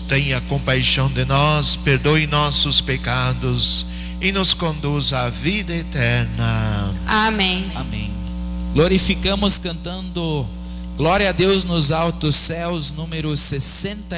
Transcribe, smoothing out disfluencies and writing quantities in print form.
tenha compaixão de nós, perdoe nossos pecados e nos conduza à vida eterna. Amém. Amém. Glorificamos cantando Glória a Deus nos altos céus, número 60.